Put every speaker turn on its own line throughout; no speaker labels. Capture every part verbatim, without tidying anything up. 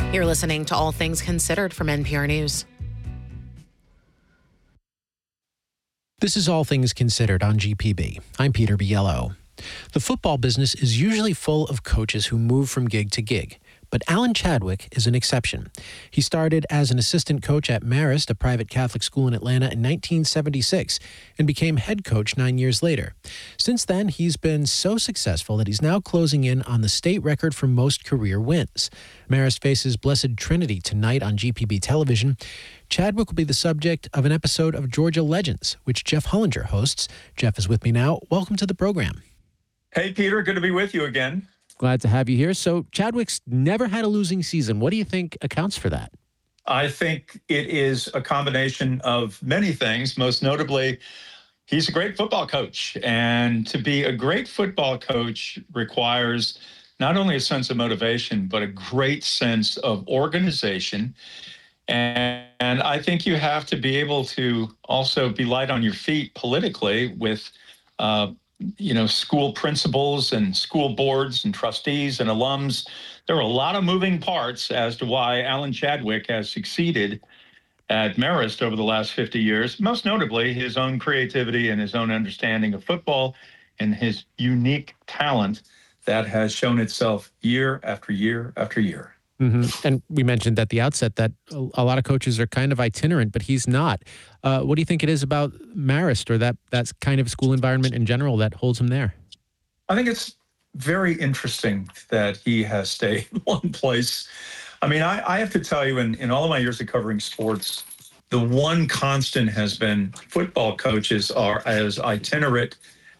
You're listening to All Things Considered from N P R News.
This is All Things Considered on G P B. I'm Peter Biello. The football business is usually full of coaches who move from gig to gig, but Alan Chadwick is an exception. He started as an assistant coach at Marist, a private Catholic school in Atlanta, in nineteen seventy-six, and became head coach nine years later. Since then, he's been so successful that he's now closing in on the state record for most career wins. Marist faces Blessed Trinity tonight on G P B television. Chadwick will be the subject of an episode of Georgia Legends, which Jeff Hullinger hosts. Jeff is with me now. Welcome to the program.
Hey, Peter. Good to be with you again.
Glad to have you here. So Chadwick's never had a losing season. What do you think accounts for that?
I think it is a combination of many things. Most notably, he's a great football coach. And to be a great football coach requires not only a sense of motivation, but a great sense of organization. And, and I think you have to be able to also be light on your feet politically with uh, you know, school principals and school boards and trustees and alums. There are a lot of moving parts as to why Alan Chadwick has succeeded at Marist over the last fifty years, most notably his own creativity and his own understanding of football and his unique talent that has shown itself year after year after year.
Mm-hmm. And we mentioned at the outset that a lot of coaches are kind of itinerant, but he's not. Uh, what do you think it is about Marist or that that's kind of school environment in general that holds him there?
I think it's very interesting that he has stayed in one place. I mean, I, I have to tell you, in, in all of my years of covering sports, the one constant has been football coaches are as itinerant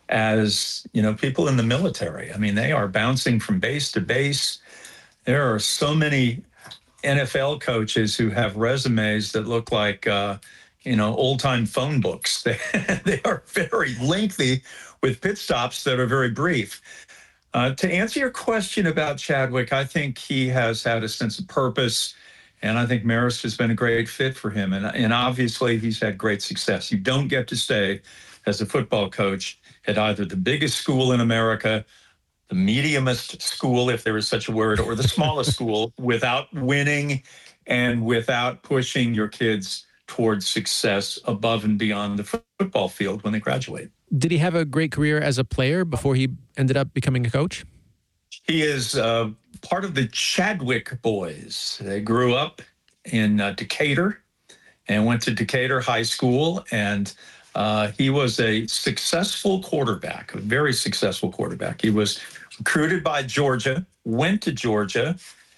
as, you know, people in the military. I mean, they are bouncing from base to base. There are so many N F L coaches who have resumes that look like, uh, you know, old-time phone books. They, they are very lengthy with pit stops that are very brief. Uh, to answer your question about Chadwick, I think he has had a sense of purpose, and I think Marist has been a great fit for him. And, and obviously, he's had great success. You don't get to stay as a football coach at either the biggest school in America, the mediumest school, if there is such a word, or the smallest school without winning and without pushing your kids towards success above and beyond the football field when they graduate.
Did he have a great career as a player before he ended up becoming a coach?
He is uh, part of the Chadwick boys. They grew up in uh, Decatur and went to Decatur High School, and uh, he was a successful quarterback, a very successful quarterback. He was recruited by Georgia, went to Georgia,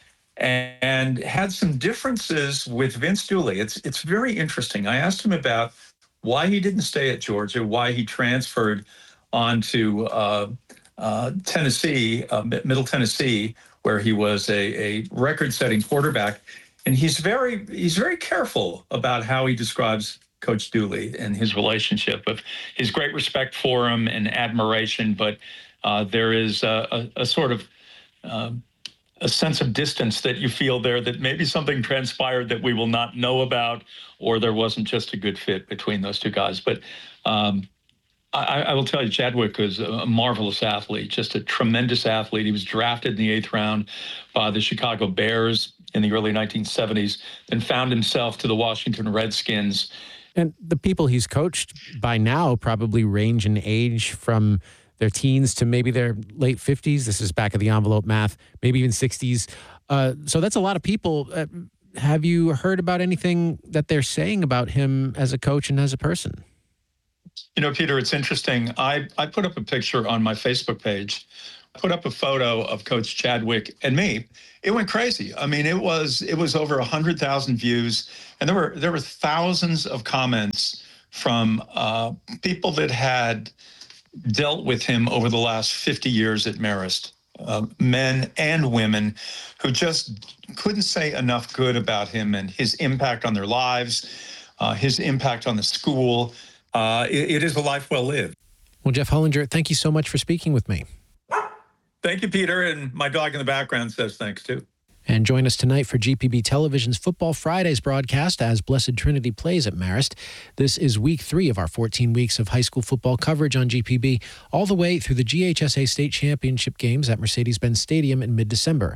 and had some differences with Vince Dooley. It's it's very interesting. I asked him about why he didn't stay at Georgia, why he transferred on to uh, uh, Tennessee, uh, Middle Tennessee, where he was a, a record-setting quarterback. And he's very he's very careful about how he describes Coach Dooley and his relationship, of his great respect for him and admiration, but uh, there is a, a, a sort of uh, a sense of distance that you feel there, that maybe something transpired that we will not know about, or there wasn't just a good fit between those two guys. But um, I, I will tell you, Chadwick was a marvelous athlete, just a tremendous athlete. He was drafted in the eighth round by the Chicago Bears in the early nineteen seventies, then found himself to the Washington Redskins.
And the people he's coached by now probably range in age from their teens to maybe their late fifties. This is back of the envelope math, maybe even sixties. Uh, so that's a lot of people. Uh, have you heard about anything that they're saying about him as a coach and as a person?
You know, Peter, it's interesting. I, I put up a picture on my Facebook page, put up a photo of Coach Chadwick and me. It went crazy. I mean, it was it was over one hundred thousand views, and there were there were thousands of comments from uh, people that had dealt with him over the last fifty years at Marist, uh, men and women who just couldn't say enough good about him and his impact on their lives, uh, his impact on the school. Uh, it, it is a life well lived.
Well, Jeff Hullinger, thank you so much for speaking with me.
Thank you, Peter. And my dog in the background says thanks, too.
And join us tonight for G P B Television's Football Fridays broadcast as Blessed Trinity plays at Marist. This is week three of our fourteen weeks of high school football coverage on G P B, all the way through the G H S A State Championship games at Mercedes-Benz Stadium in mid-December.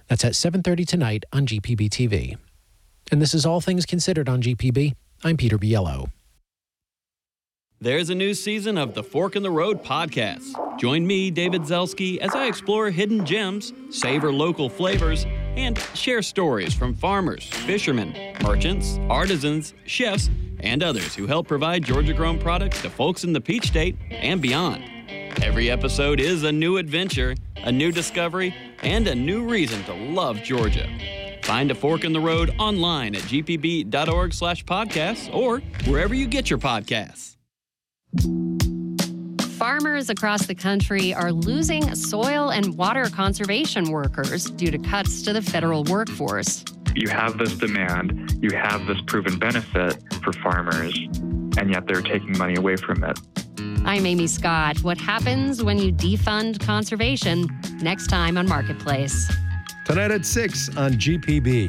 That's at seven thirty tonight on G P B T V. And this is All Things Considered on G P B. I'm Peter Biello.
There's a new season of the Fork in the Road podcast. Join me, David Zelski, as I explore hidden gems, savor local flavors, and share stories from farmers, fishermen, merchants, artisans, chefs, and others who help provide Georgia-grown products to folks in the Peach State and beyond. Every episode is a new adventure, a new discovery, and a new reason to love Georgia. Find A Fork in the Road online at g p b dot org slash podcasts or wherever you get your podcasts.
Farmers across the country are losing soil and water conservation workers due to cuts to the federal workforce.
You have this demand, you have this proven benefit for farmers, and yet they're taking money away from it.
I'm Amy Scott. What happens when you defund conservation? Next time on Marketplace.
Tonight at six on G P B.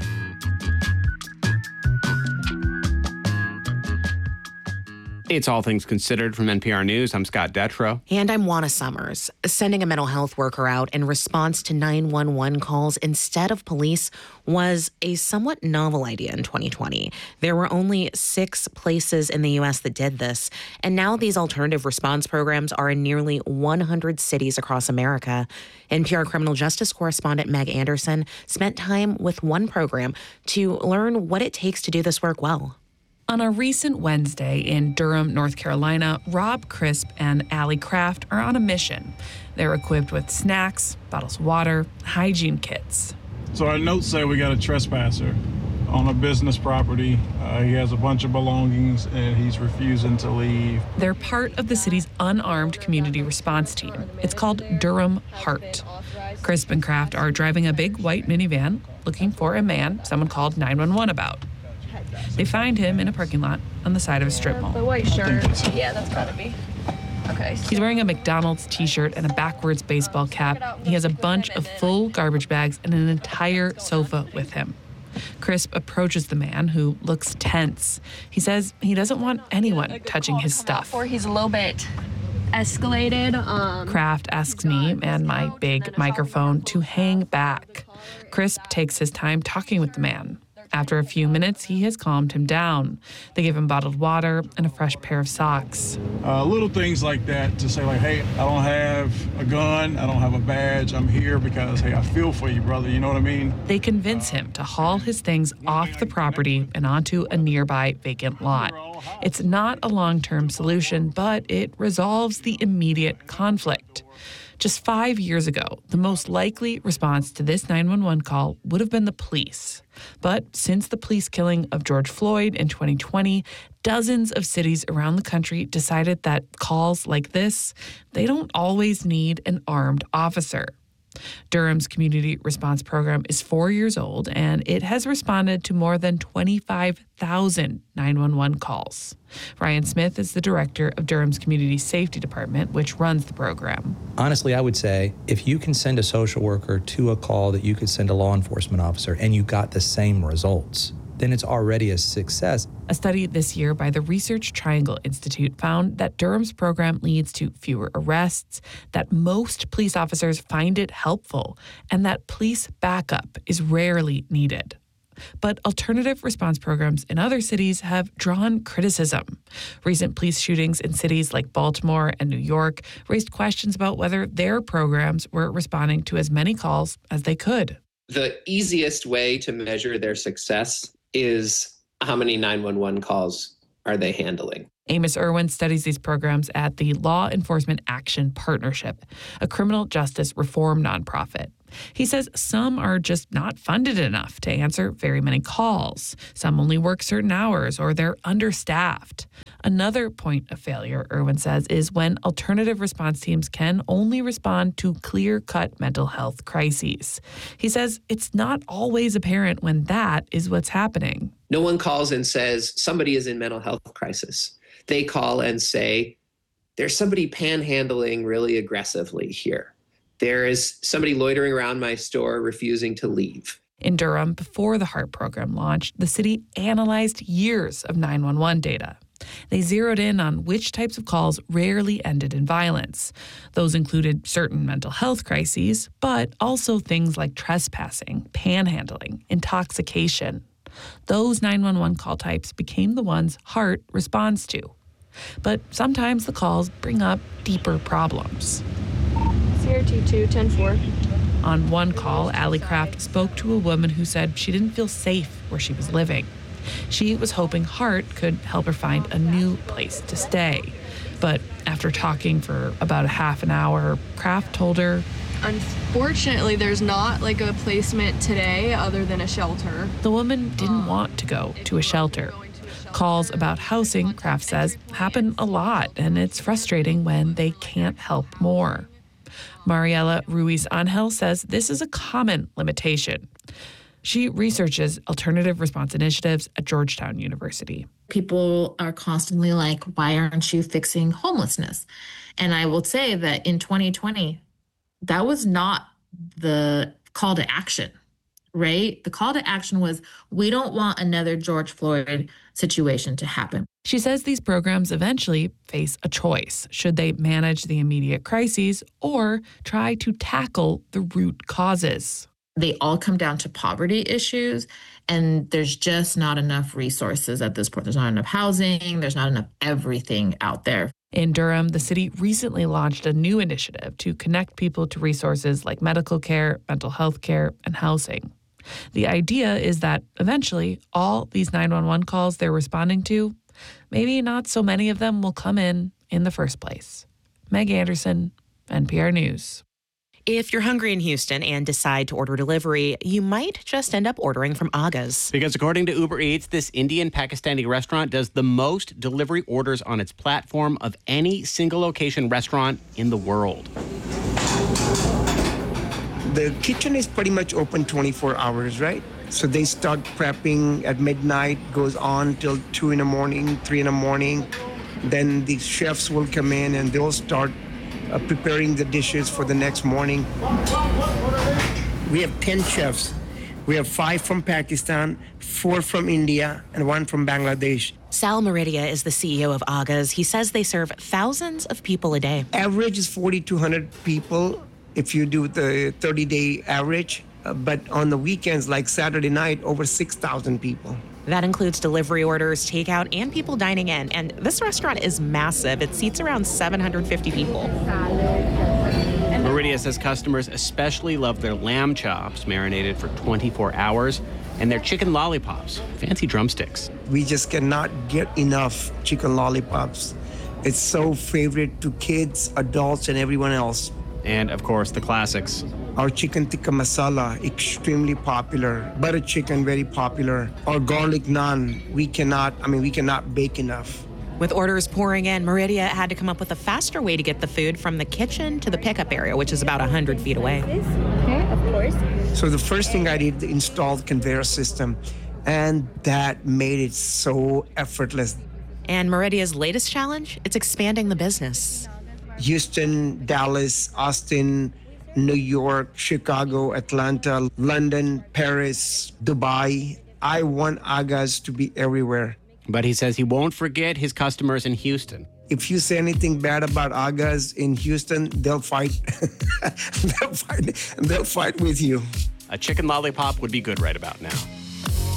It's All Things Considered from N P R News. I'm Scott Detrow.
And I'm Juana Summers. Sending a mental health worker out in response to nine one one calls instead of police was a somewhat novel idea in twenty twenty. There were only six places in the U S that did this, and now these alternative response programs are in nearly one hundred cities across America. N P R criminal justice correspondent Meg Anderson spent time with one program to learn what it takes to do this work well.
On a recent Wednesday in Durham, North Carolina, Rob Crisp and Allie Kraft are on a mission. They're equipped with snacks, bottles of water, hygiene kits.
So our notes say we got a trespasser on a business property. Uh, he has a bunch of belongings and he's refusing to leave.
They're part of the city's unarmed community response team. It's called Durham Heart. Crisp and Kraft are driving a big white minivan looking for a man someone called nine one one about. They find him in a parking lot on the side of a strip mall.
The white shirt. Yeah, that's gotta be. Okay.
He's wearing a McDonald's t-shirt and a backwards baseball cap. He has a bunch of full garbage bags and an entire sofa with him. Crisp approaches the man, who looks tense. He says he doesn't want anyone touching his stuff.
He's a little bit escalated. Um,
Kraft asks me and my big microphone to hang back. Crisp takes his time talking with the man. After a few minutes, he has calmed him down. They give him bottled water and a fresh pair of socks.
Uh, little things like that to say like, hey, I don't have a gun, I don't have a badge, I'm here because, hey, I feel for you, brother, you know what I mean?
They convince him to haul his things off the property and onto a nearby vacant lot. It's not a long-term solution, but it resolves the immediate conflict. Just five years ago, the most likely response to this nine one one call would have been the police. But since the police killing of George Floyd in twenty twenty, dozens of cities around the country decided that calls like this, they don't always need an armed officer. Durham's community response program is four years old, and it has responded to more than twenty-five thousand nine one one calls. Ryan Smith is the director of Durham's Community Safety Department, which runs the program.
Honestly, I would say if you can send a social worker to a call that you could send a law enforcement officer and you got the same results, then it's already a success.
A study this year by the Research Triangle Institute found that Durham's program leads to fewer arrests, that most police officers find it helpful, and that police backup is rarely needed. But alternative response programs in other cities have drawn criticism. Recent police shootings in cities like Baltimore and New York raised questions about whether their programs were responding to as many calls as they could.
The easiest way to measure their success is how many nine one one calls are they handling.
Amos Irwin studies these programs at the Law Enforcement Action Partnership, a criminal justice reform nonprofit. He says some are just not funded enough to answer very many calls. Some only work certain hours or they're understaffed. Another point of failure, Irwin says, is when alternative response teams can only respond to clear-cut mental health crises. He says it's not always apparent when that is what's happening.
No one calls and says somebody is in mental health crisis. They call and say, there's somebody panhandling really aggressively here. There is somebody loitering around my store refusing to leave.
In Durham, before the HEART program launched, the city analyzed years of nine one one data. They zeroed in on which types of calls rarely ended in violence. Those included certain mental health crises, but also things like trespassing, panhandling, intoxication. Those nine one one call types became the ones HEART responds to. But sometimes the calls bring up deeper problems.
C R T two, ten four.
On one call, Allie Kraft spoke to a woman who said she didn't feel safe where she was living. She was hoping HEART could help her find a new place to stay. But after talking for about a half an hour, Kraft told her,
unfortunately, there's not like a placement today other than a shelter.
The woman didn't want to go to a shelter. Calls about housing, Kraft says, happen a lot, and it's frustrating when they can't help more. Mariela Ruiz-Angel says this is a common limitation. She researches alternative response initiatives at Georgetown University.
People are constantly like, why aren't you fixing homelessness? And I will say that in twenty twenty, that was not the call to action, right? The call to action was, we don't want another George Floyd situation to happen.
She says these programs eventually face a choice. Should they manage the immediate crises or try to tackle the root causes?
They all come down to poverty issues, and there's just not enough resources at this point. There's not enough housing. There's not enough everything out there.
In Durham, the city recently launched a new initiative to connect people to resources like medical care, mental health care, and housing. The idea is that eventually all these nine one one calls they're responding to, maybe not so many of them will come in in the first place. Meg Anderson, N P R News.
If you're hungry in Houston and decide to order delivery, you might just end up ordering from Aga's.
Because according to Uber Eats, this Indian-Pakistani restaurant does the most delivery orders on its platform of any single location restaurant in the world.
The kitchen is pretty much open twenty-four hours, right? So they start prepping at midnight, goes on till two in the morning, three in the morning. Then the chefs will come in and they'll start uh, preparing the dishes for the next morning. We have ten chefs. We have five from Pakistan, four from India, and one from Bangladesh.
Sal Meridia is the C E O of Aga's. He says they serve thousands of people a day.
Average is forty-two hundred people if you do the thirty-day average. Uh, but on the weekends, like Saturday night, over six thousand people.
That includes delivery orders, takeout, and people dining in. And this restaurant is massive. It seats around seven hundred fifty people.
Meridia says customers especially love their lamb chops, marinated for twenty-four hours, and their chicken lollipops, fancy drumsticks.
We just cannot get enough chicken lollipops. It's so favorite to kids, adults, and everyone else.
And, of course, the classics.
Our chicken tikka masala, extremely popular. Butter chicken, very popular. Our garlic naan, we cannot, I mean, we cannot bake enough.
With orders pouring in, Meridia had to come up with a faster way to get the food from the kitchen to the pickup area, which is about one hundred feet away.
Okay, of course.
So the first thing I did, install the conveyor system, and that made it so effortless.
And Meridia's latest challenge, it's expanding the business.
Houston, Dallas, Austin, New York, Chicago, Atlanta, London, Paris, Dubai. I want Aga's to be everywhere.
But he says he won't forget his customers in Houston.
If you say anything bad about Aga's in Houston, they'll fight. they'll fight. They'll fight with you.
A chicken lollipop would be good right about now.